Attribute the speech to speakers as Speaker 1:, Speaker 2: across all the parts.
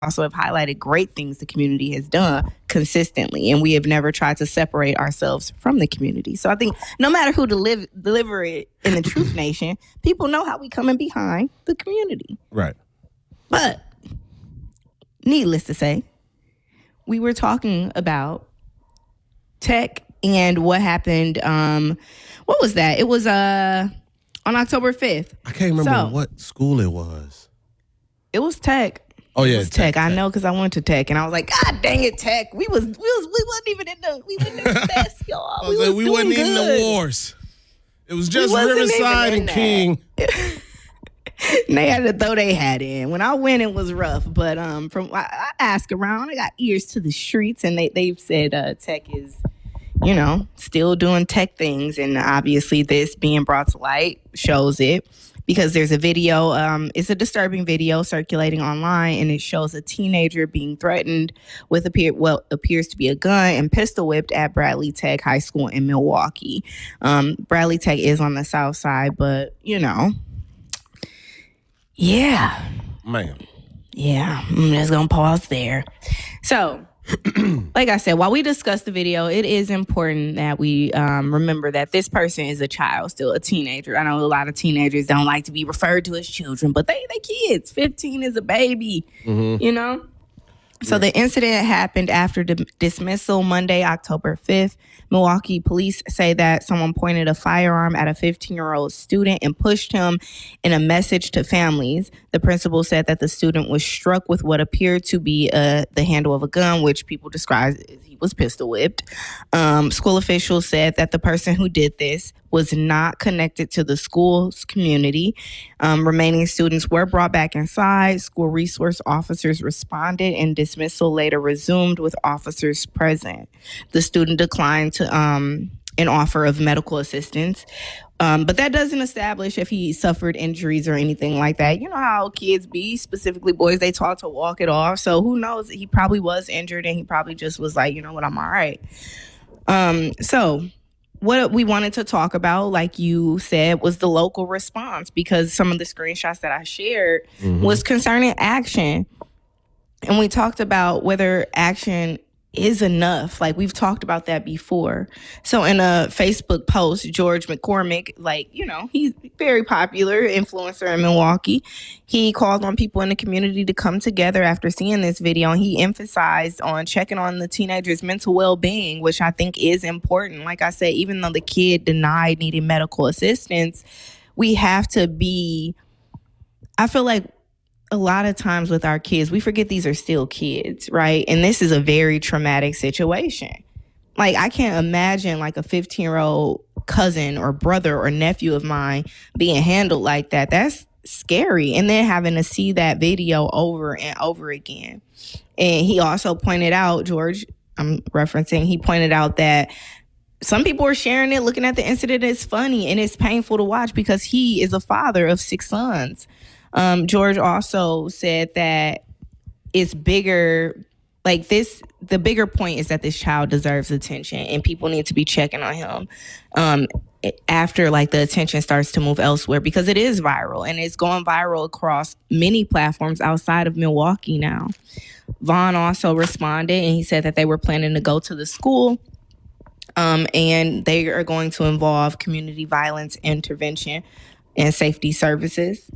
Speaker 1: also have highlighted great things the community has done consistently, and we have never tried to separate ourselves from the community. So I think no matter who deliver it in the Truth Nation, people know how we coming behind the community.
Speaker 2: Right.
Speaker 1: But needless to say, we were talking about tech and what happened. What was that? It was on October 5th.
Speaker 2: I can't remember what school it was.
Speaker 1: It was tech.
Speaker 2: Oh yeah,
Speaker 1: it was tech. I know because I went to tech, and I was like, God dang it, tech. We wasn't even in the best, y'all.
Speaker 2: We wasn't in the wars. It was just Riverside and King.
Speaker 1: They had to throw their hat in. When I went, it was rough. But I asked around. I got ears to the streets, and they've said tech is, still doing tech things. And obviously this being brought to light shows it, because there's a video. It's a disturbing video circulating online, and it shows a teenager being threatened with appears to be a gun and pistol whipped at Bradley Tech High School in Milwaukee. Bradley Tech is on the south side, but, yeah.
Speaker 2: Man.
Speaker 1: Yeah, I'm just going to pause there. So, like I said, while we discuss the video, it is important that we remember that this person is a child, still a teenager. I know a lot of teenagers don't like to be referred to as children, but they kids. 15 is a baby, So the incident happened after dismissal Monday, October 5th. Milwaukee police say that someone pointed a firearm at a 15-year-old student and pushed him in a message to families. The principal said that the student was struck with what appeared to be the handle of a gun, which people describe as he was pistol whipped. School officials said that the person who did this was not connected to the school's community. Remaining students were brought back inside. School resource officers responded, and dismissal later resumed with officers present. The student declined to an offer of medical assistance. But that doesn't establish if he suffered injuries or anything like that. You know how kids be, specifically boys, they taught to walk it off. So who knows? He probably was injured, and he probably just was like, you know what, I'm all right. So what we wanted to talk about, like you said, was the local response, because some of the screenshots that I shared was concerning action. And we talked about whether action is enough. Like, we've talked about that before. So in a Facebook post, George McCormick, he's a very popular influencer in Milwaukee. He called on people in the community to come together after seeing this video. And he emphasized on checking on the teenager's mental well-being, which I think is important. Like I said, even though the kid denied needing medical assistance, we have to be, I feel like, a lot of times with our kids, we forget these are still kids, right? And this is a very traumatic situation. Like, I can't imagine like a 15-year-old cousin or brother or nephew of mine being handled like that. That's scary. And then having to see that video over and over again. And he also pointed out, George, I'm referencing, he pointed out that some people are sharing it, looking at the incident. It's funny and it's painful to watch because he is a father of 6 sons. George also said that it's bigger, like this, the bigger point is that this child deserves attention and people need to be checking on him after like the attention starts to move elsewhere, because it is viral and it's going viral across many platforms outside of Milwaukee now. Vaughn also responded, and he said that they were planning to go to the school and they are going to involve community violence intervention and safety services.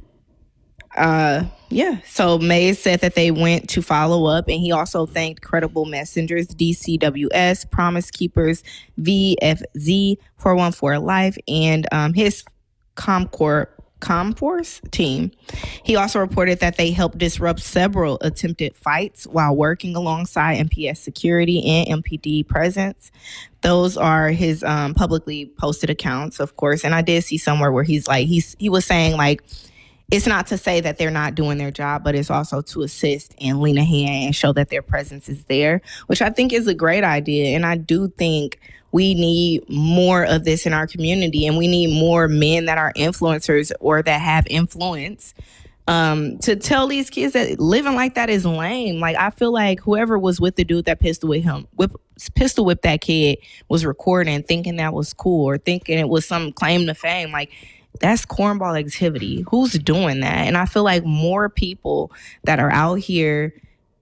Speaker 1: So Mays said that they went to follow up, and he also thanked credible messengers, DCWS, Promise Keepers, VFZ, 414 Life, and his ComForce team. He also reported that they helped disrupt several attempted fights while working alongside MPS security and MPD presence. Those are his publicly posted accounts, of course. And I did see somewhere where he was saying like, it's not to say that they're not doing their job, but it's also to assist and lean a hand and show that their presence is there, which I think is a great idea. And I do think we need more of this in our community, and we need more men that are influencers or that have influence to tell these kids that living like that is lame. Like, I feel like whoever was with the dude that pistol whipped that kid was recording, thinking that was cool, or thinking it was some claim to fame. Like, that's cornball activity. Who's doing that? And I feel like more people that are out here